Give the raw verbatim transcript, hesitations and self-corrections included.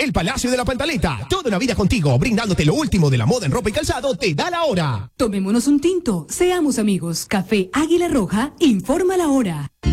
El Palacio de la Pantaleta. Toda una vida contigo, brindándote lo último de la moda en ropa y calzado, te da la hora. Tomémonos un tinto, seamos amigos. Café Águila Roja, informa la hora.